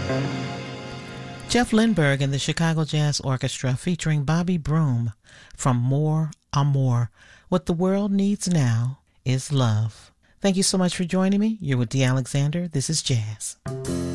Jeff Lindbergh and the Chicago Jazz Orchestra featuring Bobby Broom from More Amour. What the world needs now is love. Thank you so much for joining me. You're with Dee Alexander. This is Jazz.